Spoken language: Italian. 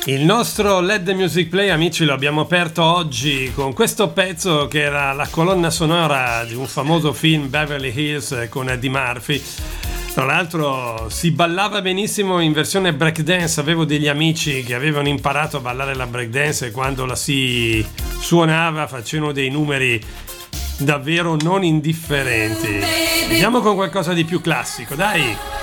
Il nostro LED Music Play, amici, lo abbiamo aperto oggi con questo pezzo che era la colonna sonora di un famoso film, Beverly Hills, con Eddie Murphy. Tra l'altro si ballava benissimo in versione breakdance. Avevo degli amici che avevano imparato a ballare la breakdance e quando la si suonava facevano dei numeri davvero non indifferenti. Andiamo con qualcosa di più classico, dai!